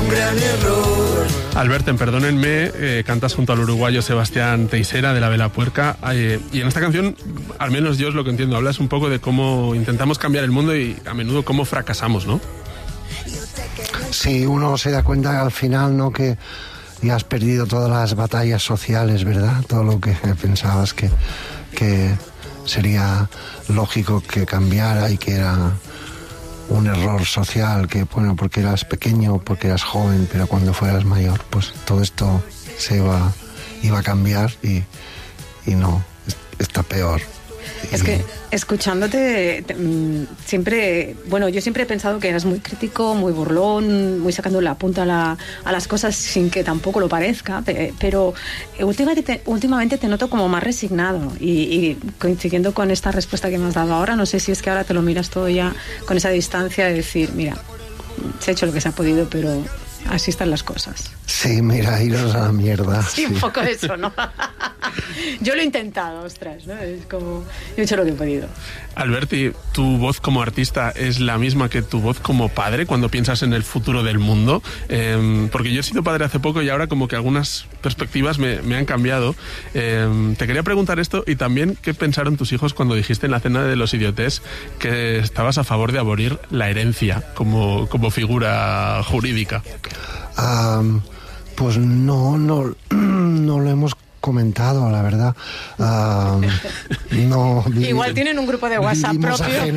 un gran error. Albert, perdónenme, cantas junto al uruguayo Sebastián Teixeira de La Vela Puerca, y en esta canción, al menos yo es lo que entiendo, hablas un poco de cómo intentamos cambiar el mundo y a menudo cómo fracasamos, ¿no? Sí, uno se da cuenta al final, ¿no?, que ya has perdido todas las batallas sociales, ¿verdad? Todo lo que pensabas que sería lógico que cambiara y que era un error social, que bueno, porque eras pequeño, porque eras joven, pero cuando fueras mayor, pues todo esto iba a cambiar y no, está peor. Es que escuchándote siempre, bueno, yo siempre he pensado que eras muy crítico, muy burlón, muy sacando la punta a las cosas sin que tampoco lo parezca, pero últimamente te noto como más resignado y coincidiendo con esta respuesta que me has dado ahora, no sé si es que ahora te lo miras todo ya con esa distancia de decir, mira, se ha hecho lo que se ha podido, pero así están las cosas. Sí, mira, iros a la mierda. Sí, un poco eso, ¿no? Yo lo he intentado, ostras, ¿no? Es como, yo he hecho lo que he podido. Alberti, ¿tu voz como artista es la misma que tu voz como padre cuando piensas en el futuro del mundo? Porque yo he sido padre hace poco y ahora como que algunas perspectivas me han cambiado. Te quería preguntar esto y también qué pensaron tus hijos cuando dijiste en la cena de los idiotés que estabas a favor de abolir la herencia como figura jurídica. Pues no lo hemos comentado, la verdad. No. Igual tienen un grupo de WhatsApp propio.